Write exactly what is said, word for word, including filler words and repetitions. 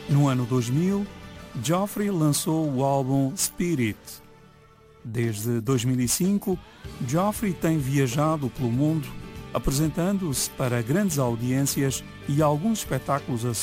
No ano dois mil, Geoffrey lançou o álbum Spirit. Desde dois mil e cinco, Geoffrey tem viajado pelo mundo, apresentando-se para grandes audiências e alguns espetáculos